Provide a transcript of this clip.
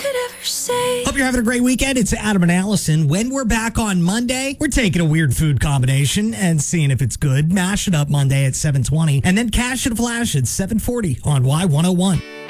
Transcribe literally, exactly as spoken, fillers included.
Hope you're having a great weekend. It's Adam and Allison. When we're back on Monday, we're taking a weird food combination and seeing if it's good. Mash it up Monday at seven twenty and then Cash and Flash at seven forty on Y one oh one.